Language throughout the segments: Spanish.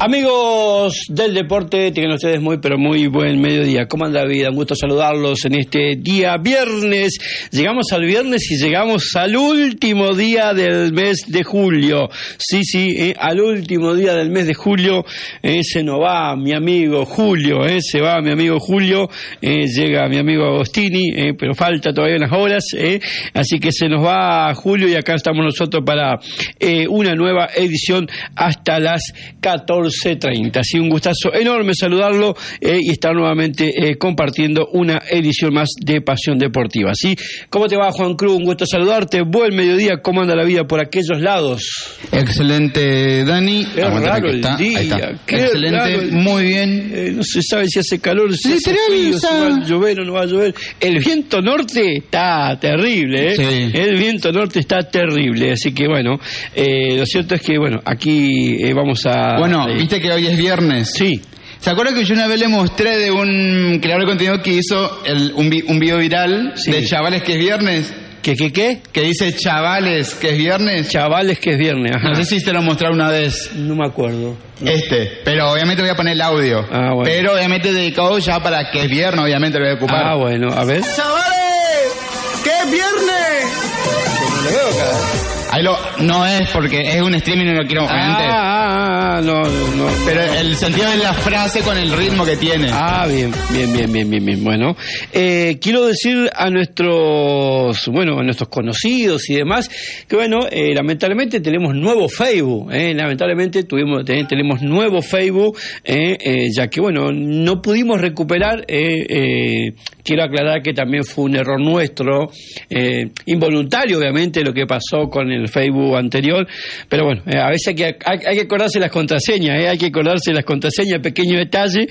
Amigos del deporte, tengan ustedes muy pero muy buen mediodía. ¿Cómo anda la vida? Un gusto saludarlos en este día viernes. Llegamos al viernes y llegamos al último día del mes de julio. Sí, al último día del mes de julio se nos va mi amigo Julio, se va mi amigo Julio, llega mi amigo Agostini, pero falta todavía unas horas, así que se nos va Julio y acá estamos nosotros para una nueva edición hasta las 14:30. Así un gustazo enorme saludarlo y estar nuevamente compartiendo una edición más de Pasión Deportiva. ¿Sí? ¿Cómo te va, Juan Cruz? Un gusto saludarte. Buen mediodía. ¿Cómo anda la vida por aquellos lados? Excelente, Dani. Es raro el día. Excelente, raro muy bien. No se sabe si hace calor, si hace frío, si va a llover o no va a llover. El viento norte está terrible, Sí. El viento norte está terrible. Así que bueno, lo cierto es que bueno, aquí vamos a... Bueno, viste que hoy es viernes. Sí. ¿Se acuerdan que yo una vez le mostré de un creador de contenido que hizo un video viral de chavales que es viernes? ¿Qué? Que dice chavales que es viernes. Chavales que es viernes, ajá. No sé si te lo mostré una vez. No me acuerdo. No. Pero obviamente voy a poner el audio. Ah, bueno. Pero obviamente dedicado ya para que es viernes, obviamente lo voy a ocupar. Ah, bueno, a ver. ¡Chavales! ¡Que es viernes! No lo veo cada vez. No es porque es un streaming y no lo quiero obviamente. No. Pero el sentido de la frase con el ritmo que tiene. Ah, bien. Bueno, quiero decir a nuestros conocidos y demás que bueno, lamentablemente tenemos nuevo Facebook, lamentablemente tenemos nuevo Facebook, ya que bueno, no pudimos recuperar, quiero aclarar que también fue un error nuestro, involuntario obviamente lo que pasó con el Facebook anterior, pero bueno, a veces hay que acordarse las contraseñas, pequeño detalle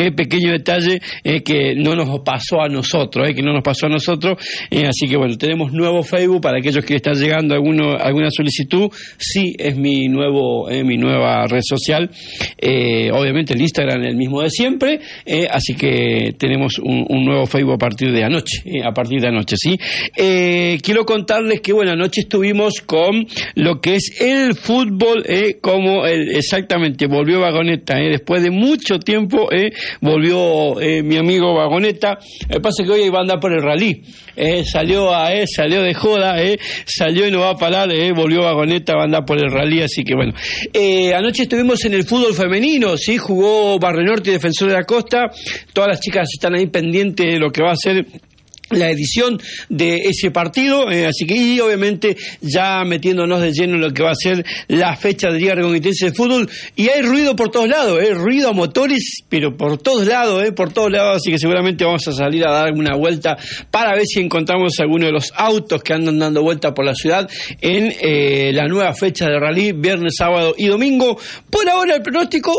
que no nos pasó a nosotros, así que bueno, tenemos nuevo Facebook para aquellos que están llegando alguna solicitud, sí es mi nueva red social, obviamente el Instagram es el mismo de siempre, así que tenemos un nuevo Facebook a partir de anoche, ¿sí? Quiero contarles que bueno, anoche estuvimos con lo que es el fútbol, exactamente, volvió Vagoneta, después de mucho tiempo, volvió mi amigo Vagoneta. Lo que pasa es que hoy va a andar por el rally, salió de joda, salió y no va a parar, volvió Vagoneta, va a andar por el rally, así que bueno. Anoche estuvimos en el fútbol femenino, sí, jugó Barrio Norte y Defensor de la Costa, todas las chicas están ahí pendientes de lo que va a ser la edición de ese partido, así que y obviamente ya metiéndonos de lleno en lo que va a ser la fecha de Liga Reconquitense de Fútbol, y hay ruido por todos lados, ruido a motores, pero por todos lados, así que seguramente vamos a salir a dar una vuelta para ver si encontramos alguno de los autos que andan dando vuelta por la ciudad en la nueva fecha de rally, viernes, sábado y domingo. Por ahora el pronóstico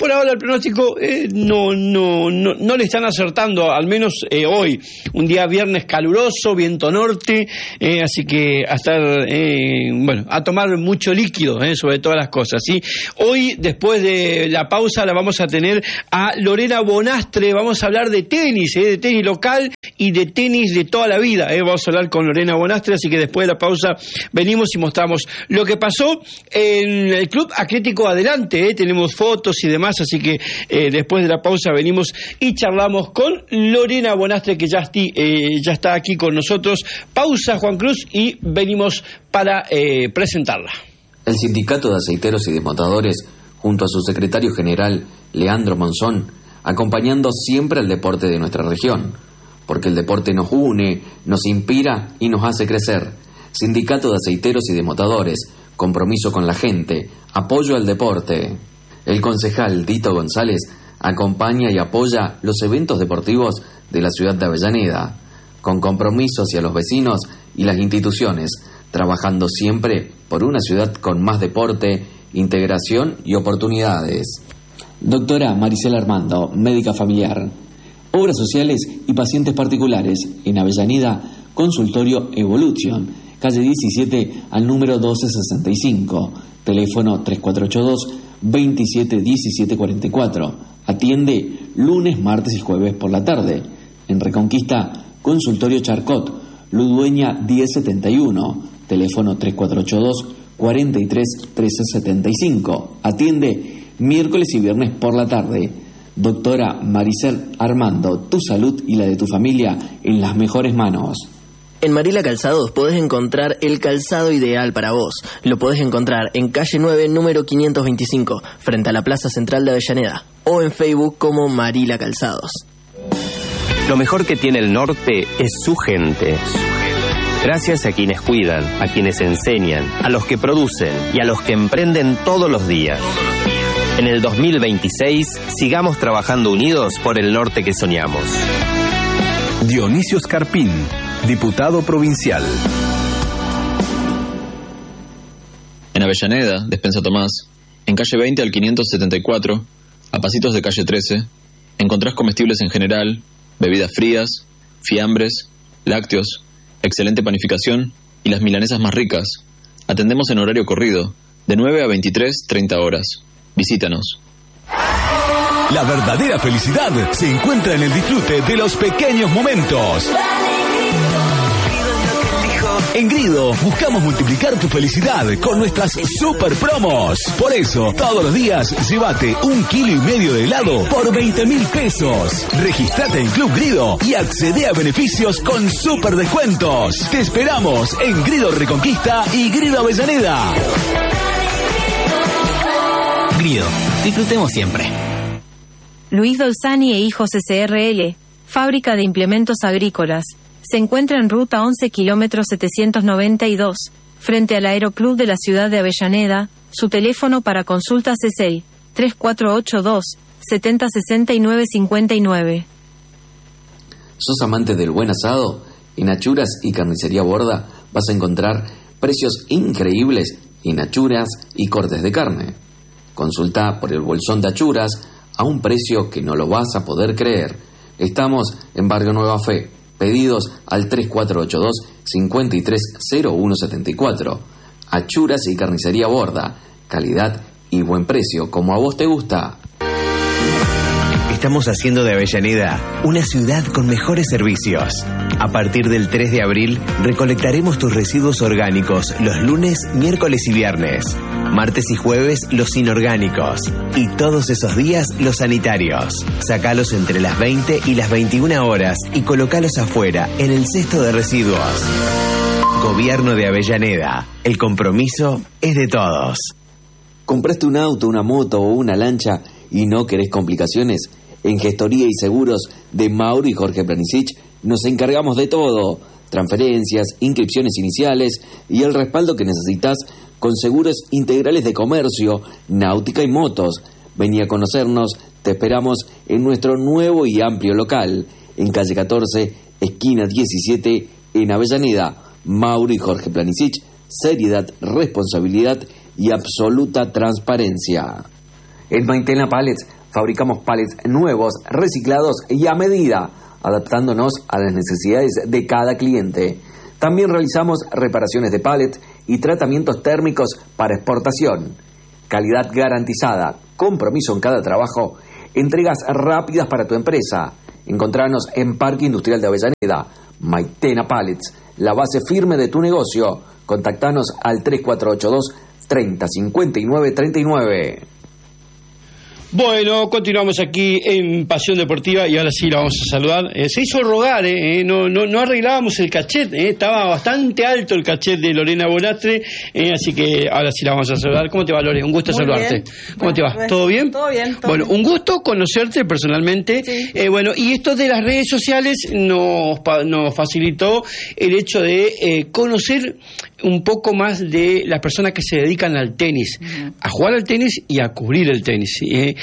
no le están acertando, al menos hoy, un día viernes caluroso, viento norte, así que a estar, a tomar mucho líquido, sobre todas las cosas, ¿sí? Hoy, después de la pausa, la vamos a tener a Lorena Bonastre, vamos a hablar de tenis local y de tenis de toda la vida, vamos a hablar con Lorena Bonastre, así que después de la pausa venimos y mostramos lo que pasó en el Club Atlético Adelante, tenemos fotos y demás, así que después de la pausa venimos y charlamos con Lorena Bonastre, que ya está aquí con nosotros. Pausa, Juan Cruz, y venimos para presentarla. El Sindicato de Aceiteros y Desmotadores, junto a su secretario general, Leandro Monzón, acompañando siempre al deporte de nuestra región, porque el deporte nos une, nos inspira y nos hace crecer. Sindicato de Aceiteros y Desmotadores, compromiso con la gente, apoyo al deporte. El concejal Dito González acompaña y apoya los eventos deportivos de la ciudad de Avellaneda, con compromiso hacia los vecinos y las instituciones, trabajando siempre por una ciudad con más deporte, integración y oportunidades. Doctora Maricela Armando, médica familiar. Obras sociales y pacientes particulares en Avellaneda, consultorio Evolution, calle 17 al número 1265, teléfono 3482-271744. Atiende lunes, martes y jueves por la tarde. En Reconquista, consultorio Charcot, Ludueña 1071, teléfono 3482-431375. Atiende miércoles y viernes por la tarde. Doctora Maricel Armando, tu salud y la de tu familia en las mejores manos. En Marila Calzados podés encontrar el calzado ideal para vos. Lo podés encontrar en calle 9, número 525, frente a la Plaza Central de Avellaneda, o en Facebook como Marila Calzados. Lo mejor que tiene el norte es su gente. Gracias a quienes cuidan, a quienes enseñan, a los que producen y a los que emprenden todos los días. En el 2026, sigamos trabajando unidos por el norte que soñamos. Dionisio Scarpín, diputado provincial. En Avellaneda, Despensa Tomás, en calle 20 al 574, a pasitos de calle 13, encontrás comestibles en general, bebidas frías, fiambres, lácteos, excelente panificación y las milanesas más ricas. Atendemos en horario corrido, de 9 a 23:30 horas. Visítanos. La verdadera felicidad se encuentra en el disfrute de los pequeños momentos. En Grido buscamos multiplicar tu felicidad con nuestras super promos. Por eso, todos los días, llévate 1,5 kilos de helado por 20.000 pesos. Registrate en Club Grido y accede a beneficios con super descuentos. Te esperamos en Grido Reconquista y Grido Avellaneda. Grido, disfrutemos siempre. Luis Dolzani e Hijos S.R.L., fábrica de implementos agrícolas. Se encuentra en ruta 11 kilómetros 792, frente al Aeroclub de la ciudad de Avellaneda. Su teléfono para consultas es el 3482 7069 59. ¿Sos amante del buen asado? En Achuras y Carnicería Borda vas a encontrar precios increíbles en achuras y cortes de carne. Consulta por el bolsón de achuras a un precio que no lo vas a poder creer. Estamos en Barrio Nueva Fe. Pedidos al 3482-530174. Achuras y Carnicería Borda. Calidad y buen precio, como a vos te gusta. Estamos haciendo de Avellaneda una ciudad con mejores servicios. A partir del 3 de abril, recolectaremos tus residuos orgánicos los lunes, miércoles y viernes. Martes y jueves, los inorgánicos. Y todos esos días, los sanitarios. Sacalos entre las 20 y las 21 horas y colocalos afuera, en el cesto de residuos. Gobierno de Avellaneda. El compromiso es de todos. ¿Compraste un auto, una moto o una lancha y no querés complicaciones? En Gestoría y Seguros de Mauro y Jorge Planisic nos encargamos de todo. Transferencias, inscripciones iniciales y el respaldo que necesitas con seguros integrales de comercio, náutica y motos. Vení a conocernos, te esperamos en nuestro nuevo y amplio local, en calle 14, esquina 17, en Avellaneda. Mauro y Jorge Planisic, seriedad, responsabilidad y absoluta transparencia. En Maitena Pallets fabricamos pallets nuevos, reciclados y a medida, adaptándonos a las necesidades de cada cliente. También realizamos reparaciones de pallet y tratamientos térmicos para exportación. Calidad garantizada, compromiso en cada trabajo, entregas rápidas para tu empresa. Encontranos en Parque Industrial de Avellaneda. Maitena Pallets, la base firme de tu negocio. Contactanos al 3482 30 59 39. Bueno, continuamos aquí en Pasión Deportiva y ahora sí la vamos a saludar. Se hizo rogar, no arreglábamos el cachet, estaba bastante alto el cachet de Lorena Bonastre, así que ahora sí la vamos a saludar. ¿Cómo te va, Lorena? Un gusto saludarte. Bien. ¿Cómo te va? ¿Todo bien? Todo bien. Bueno, un gusto conocerte personalmente. Sí. Bueno, y esto de las redes sociales nos facilitó el hecho de conocer un poco más de las personas que se dedican al tenis, a jugar al tenis y a cubrir el tenis.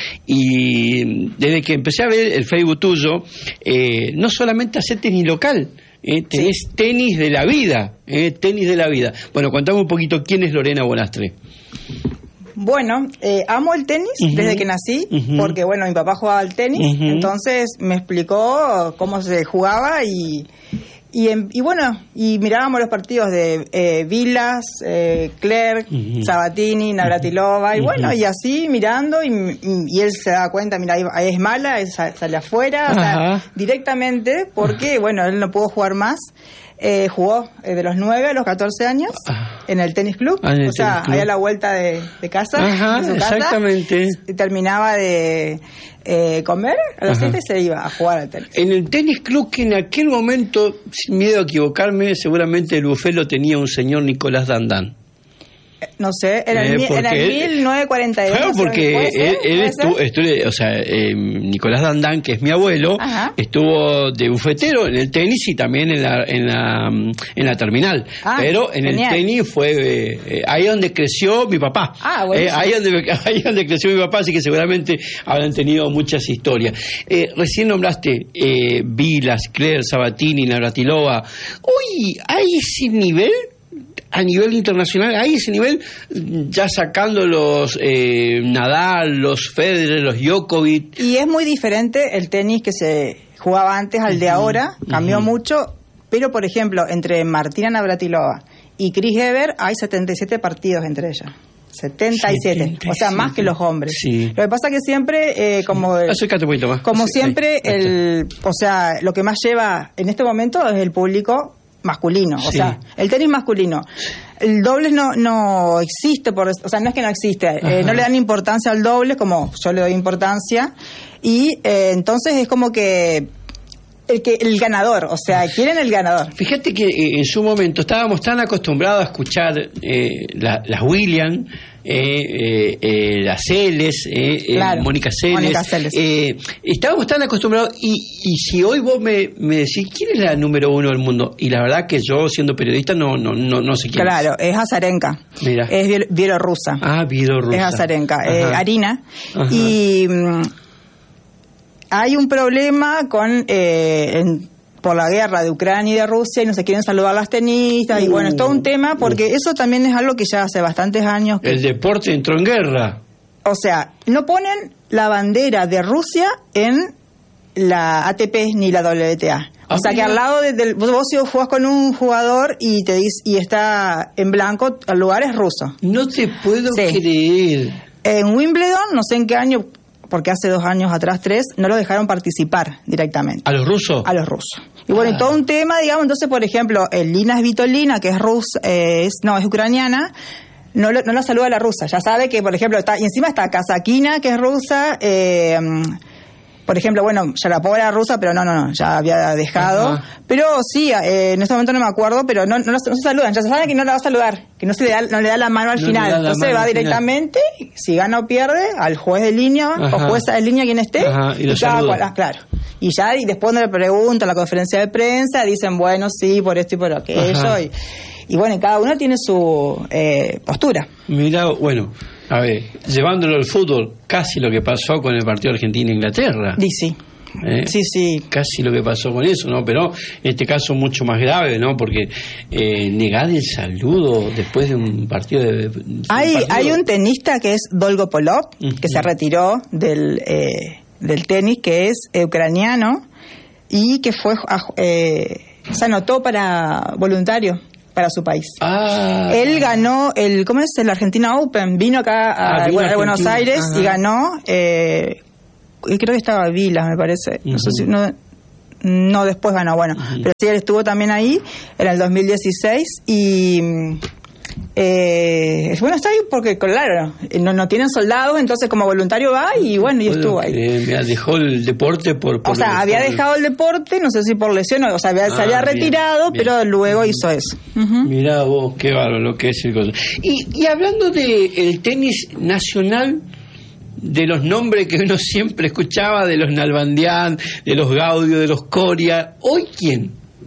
Y desde que empecé a ver el Facebook tuyo, no solamente hacer tenis local, tenés tenis de la vida, tenis de la vida. Bueno, contame un poquito quién es Lorena Bonastre. Bueno, amo el tenis desde que nací, porque bueno, mi papá jugaba al tenis, entonces me explicó cómo se jugaba y bueno, y mirábamos los partidos de Vilas, Clerc, Sabatini, Navratilova, y bueno, y así mirando, y él se da cuenta, mira, ahí es mala, sale afuera, o sea, directamente, porque bueno, él no pudo jugar más. Jugó de los 9 a los 14 años en el tenis club. En el o sea, tenis club. ahí a la vuelta de casa. Ajá, de su casa, exactamente. terminaba de comer a las 7 y se iba a jugar al tenis. En el tenis club, que en aquel momento, sin miedo a equivocarme, seguramente el buffet lo tenía un señor Nicolás Dandán. No sé, en el 1942. Claro, porque Nicolás Dandán, que es mi abuelo, estuvo de bufetero en el tenis y también en la terminal. Pero en el tenis fue ahí donde creció mi papá. Ahí donde creció mi papá, así que seguramente habrán tenido muchas historias. Recién nombraste Vilas, Claire, Sabatini, Navratilova. Hoy hay ese nivel. A nivel internacional, hay ese nivel, ya sacando los Nadal, los Federer, los Djokovic. Y es muy diferente el tenis que se jugaba antes al de ahora, cambió mucho, pero por ejemplo, entre Martina Navratilova y Chris Evert hay 77 partidos entre ellas. 77, o sea, más que los hombres. Sí. Lo que pasa que siempre, acércate un poquito más. Como siempre, lo que más lleva en este momento es el público masculino, o sea, el tenis masculino. El dobles no existe, no es que no existe, no le dan importancia al dobles como yo le doy importancia, y entonces es como que el ganador, o sea, quieren el ganador. Fíjate que en su momento estábamos tan acostumbrados a escuchar las Williams, las Celes, Mónica Celes. Estábamos tan acostumbrados y si hoy vos me decís quién es la número 1 del mundo, y la verdad que yo siendo periodista no sé quién. Claro, es Azarenka. Mira. Es bielorrusa. Bielorrusa. Es Azarenka, Arina. Y hay un problema con por la guerra de Ucrania y de Rusia, y no se quieren saludar las tenistas, y bueno, es todo un tema, porque eso también es algo que ya hace bastantes años. El deporte entró en guerra. O sea, no ponen la bandera de Rusia en la ATP ni la WTA. O sea, que al lado vos si jugás con un jugador y te dice, y está en blanco, el lugar es ruso. No te puedo creer. En Wimbledon, no sé en qué año, porque hace 2 años atrás, 3, no lo dejaron participar directamente. ¿A los rusos? A los rusos. Y bueno, y todo un tema, digamos, entonces, por ejemplo, Lina Svitolina, que es rusa, es ucraniana, no la saluda a la rusa. Ya sabe que, por ejemplo, y encima está Kazakina, que es rusa, por ejemplo, bueno, Sharapova era rusa, pero no, ya había dejado. Pero sí, en este momento no me acuerdo, pero no se saludan. Ya se sabe que no la va a saludar, que no le da la mano al final. Entonces va directamente, si gana o pierde, al juez de línea o jueza de línea quien esté. Y cada cual, claro. Y después de la pregunta, la conferencia de prensa, dicen, bueno, sí, por esto y por aquello. Y bueno, cada uno tiene su postura. Mira, bueno, a ver, llevándolo al fútbol, casi lo que pasó con el partido Argentina-Inglaterra. Sí. Sí. Casi lo que pasó con eso, ¿no? Pero en este caso mucho más grave, ¿no? Porque negar el saludo después de un partido de... Hay un tenista que es Dolgopolov, que se retiró del tenis, que es ucraniano, y que se anotó para voluntario para su país. Él ganó el Argentina Open, vino acá a Buenos Aires y ganó, creo que estaba Vilas, me parece, no sé si no después ganó, pero sí, él estuvo también ahí en el 2016 y está ahí porque claro, no tienen soldados, entonces como voluntario va y estuvo ahí. Dejó el deporte había dejado el deporte, no sé si por lesión, se había retirado, bien. Pero luego hizo eso. Mirá vos, qué bárbaro lo que es el cosa. Y hablando del tenis nacional, de los nombres que uno siempre escuchaba, de los Nalbandián, de los Gaudio, de los Coria, ¿hoy quién?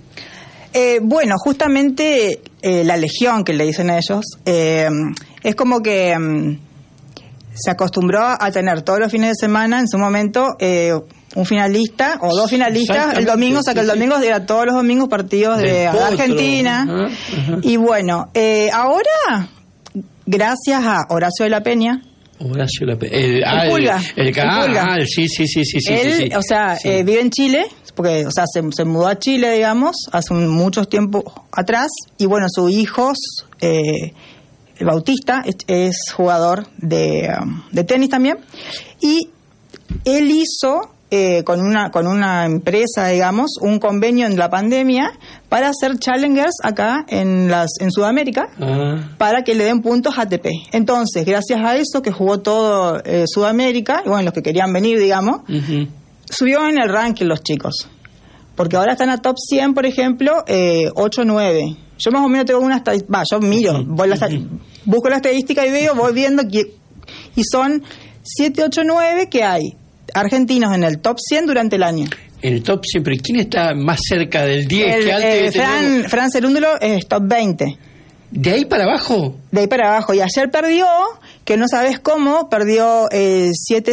Justamente la legión que le dicen a ellos, es como que se acostumbró a tener todos los fines de semana, en su momento, un finalista o 2 finalistas el domingo, o sea que el domingo era todos los domingos partidos de Argentina. Y bueno, ahora, gracias a Horacio de la Peña, el Pulga. Sí. Él, vive en Chile, porque, se mudó a Chile, digamos, hace muchos tiempos atrás, y bueno, su hijo, Bautista, es jugador de tenis también, y él hizo con una empresa, digamos, un convenio en la pandemia para hacer challengers acá en Sudamérica, para que le den puntos ATP. Entonces, gracias a eso, que jugó todo Sudamérica, y bueno, los que querían venir, digamos, subió en el ranking los chicos. Porque ahora están a top 100, por ejemplo, 8-9. Yo más o menos tengo una estadística, yo miro, busco la estadística y veo, voy viendo, y son 7, 8, 9 que hay argentinos en el top 100 durante el año. El top 100, pero ¿quién está más cerca del 10? Fran Cerúndulo es top 20. ¿De ahí para abajo? De ahí para abajo. Y ayer perdió, que no sabes cómo, perdió 7-6.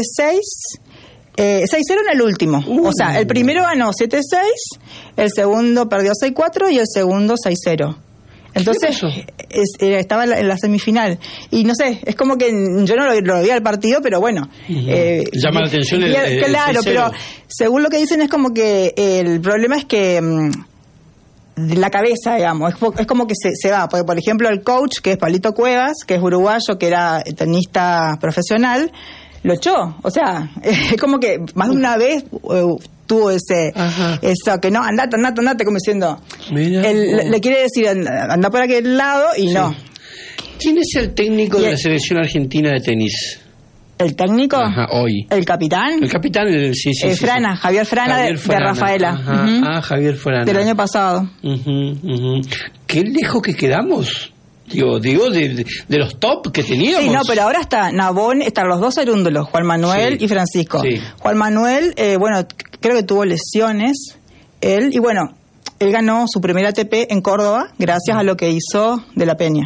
6-0 en el último. O sea, el primero ganó 7-6, el segundo perdió 6-4 y el segundo 6-0. Entonces, estaba en la semifinal. Y no sé, es como que yo no lo vi al partido, pero bueno. Llama la atención claro, pero según lo que dicen es como que el problema es que la cabeza, digamos, es como que se va. Porque, por ejemplo, el coach, que es Pablito Cuevas, que es uruguayo, que era tenista profesional, lo echó. O sea, es como que más de una vez tuvo eso, que no, andate, como diciendo, le quiere decir, anda por aquel lado y sí. No. ¿Quién es el técnico de la selección argentina de tenis? ¿El técnico? Ajá, hoy. ¿El capitán? El capitán, sí. Frana, Javier Frana, de Rafaela. Ajá. Javier Frana. Del año pasado. Qué lejos que quedamos. Digo de los top que teníamos. Sí, no, pero ahora está Navone, están los dos Cerúndulos, Juan Manuel y Francisco. Sí. Juan Manuel, bueno, creo que tuvo lesiones, él ganó su primer ATP en Córdoba gracias a lo que hizo de la Peña.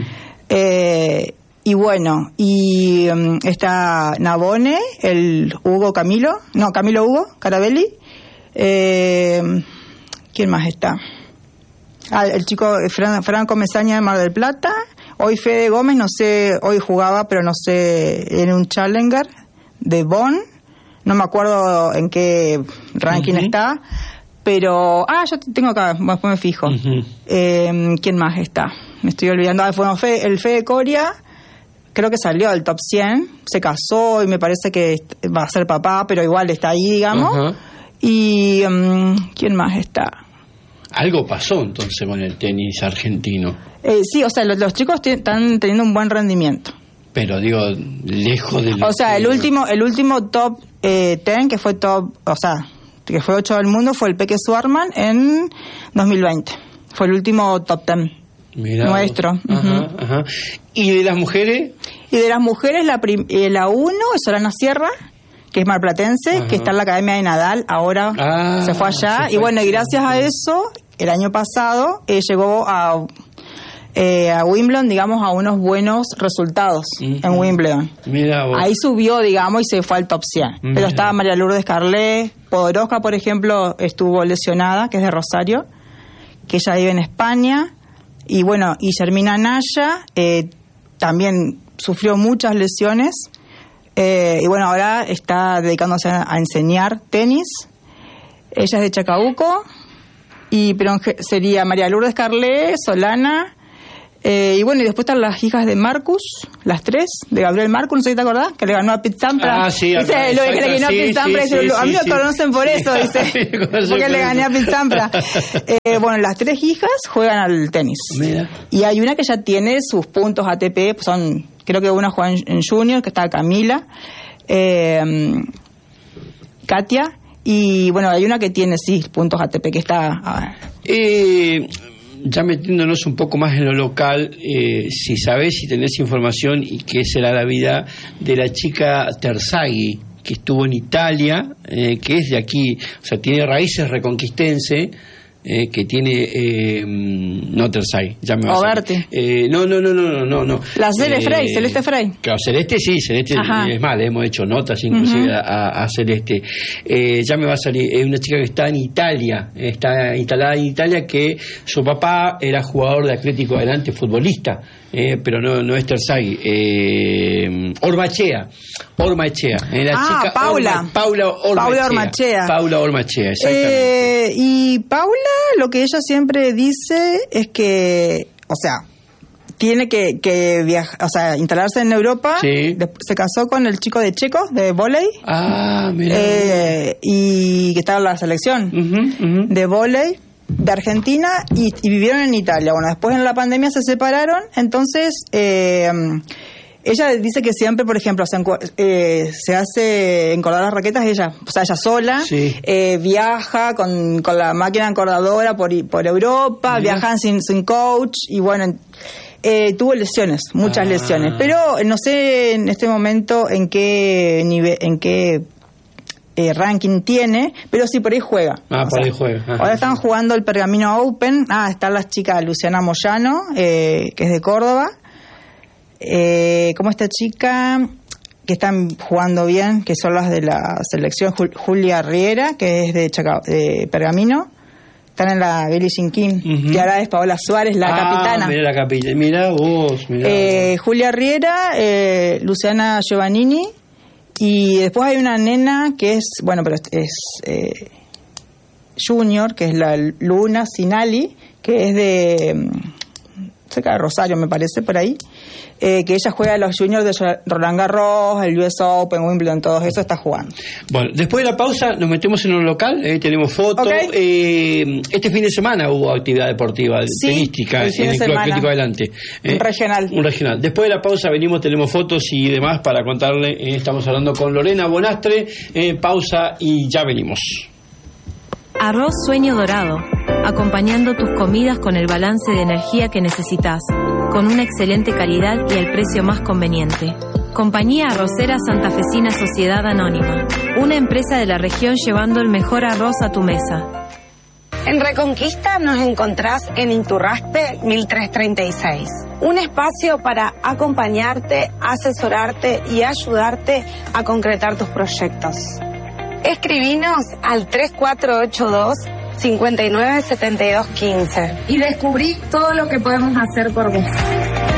Y bueno, está Navone, el Camilo Hugo Carabelli. ¿Quién más está? El chico Franco Mezaña de Mar del Plata. Hoy Fede Gómez, no sé, hoy jugaba, pero no sé, en un Challenger de Bonn. No me acuerdo en qué ranking está. Pero, yo tengo acá, después me fijo. ¿Quién más está? Me estoy olvidando. El Fede Coria, creo que salió del top 100. Se casó y me parece que va a ser papá, pero igual está ahí, digamos. Y, ¿quién más está? Algo pasó entonces con el tenis argentino. Sí, o sea, los chicos están teniendo un buen rendimiento. Pero digo, lejos de... O sea, el último top 10, que fue que fue 8 del mundo, fue el Peque Suarman en 2020. Fue el último top 10 nuestro. Ajá. ¿Y de las mujeres? Y de las mujeres, la 1 es Solana Sierra, que es marplatense, que está en la Academia de Nadal, ahora se fue allá, y bueno, y gracias a eso, el año pasado, llegó a Wimbledon, digamos, a unos buenos resultados en Wimbledon. Mira vos. Ahí subió, digamos, y se fue al top 100. Pero estaba María Lourdes Carlet, Podoroska, por ejemplo, estuvo lesionada, que es de Rosario, que ella vive en España, y bueno, y Germina Naya, también sufrió muchas lesiones, y bueno, ahora está dedicándose a enseñar tenis. Ella es de Chacabuco, pero sería María Lourdes Carlet, Solana, y bueno, y después están las hijas de Marcus, las 3, de Gabriel Marcus, no sé si te acordás, que le ganó a Pete Sampras. Sí, lo que le ganó a Pete Sampras, a mí me conocen por eso, dice, porque le gané a Pete Sampras. Bueno, las 3 hijas juegan al tenis. Mira. Y hay una que ya tiene sus puntos ATP, creo que una juega en Junior, que está Camila, Katia, y bueno, hay una que tiene, puntos ATP, que está... Ya metiéndonos un poco más en lo local, si sabés, si tenés información, y qué será la vida de la chica Terzaghi, que estuvo en Italia, que es de aquí, o sea, tiene raíces reconquistense, que tiene no Terzaghi, ya me va a salir. No. La Celeste Frey. Claro, Celeste, es más, le hemos hecho notas inclusive a Celeste. Ya me va a salir, es una chica que está en Italia, está instalada en Italia, que su papá era jugador de Atlético Adelante, futbolista, pero no es Terzaghi, Ormachea, la chica Paula Ormachea, exactamente. Y Paula, lo que ella siempre dice es que, o sea, tiene que viajar, o sea, instalarse en Europa. Sí. Se casó con el chico de Checo, de vóley. Ah, mira. Y que estaba en la selección de vóley de Argentina y vivieron en Italia. Bueno, después en la pandemia se separaron, entonces ella dice que siempre, por ejemplo, se hace encordar las raquetas ella sola, sí. Viaja con la máquina encordadora por Europa, viajan sin coach y bueno, tuvo lesiones, muchas lesiones, pero no sé en este momento en qué nivel, ranking tiene, pero sí por ahí juega. Por ahí juega. Ahora están jugando el Pergamino Open. Está la chica Luciana Moyano, que es de Córdoba. Como esta chica que están jugando bien, que son las de la selección, Julia Riera, que es de Pergamino. Están en la Billie Jean King, y ahora es Paola Suárez, la capitana. Mira la capitana, mira vos. Julia Riera, Luciana Giovannini. Y después hay una nena que es, bueno, pero es junior, que es la Luna Sinali, que es de cerca de Rosario, me parece, por ahí, que ella juega a los juniors de Roland Garros, el US Open, Wimbledon, todo eso está jugando. Bueno, después de la pausa nos metemos en un local, tenemos fotos. Okay. Este fin de semana hubo actividad deportiva, tenística, en el Club Atlético Adelante. Un regional. Después de la pausa venimos, tenemos fotos y demás para contarle. Estamos hablando con Lorena Bonastre. Pausa y ya venimos. Arroz Sueño Dorado, acompañando tus comidas con el balance de energía que necesitas, con una excelente calidad y el precio más conveniente. Compañía Arrocera Santafesina Sociedad Anónima, una empresa de la región llevando el mejor arroz a tu mesa. En Reconquista nos encontrás en Iturraspe 1336. Un espacio para acompañarte, asesorarte y ayudarte a concretar tus proyectos. Escribinos al 3482-597215 y descubrí todo lo que podemos hacer por vos.